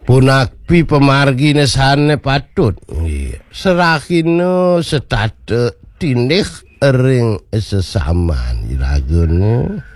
Punakpi pemargine sane patut. Serakino setate tinik ring sesaman iragune.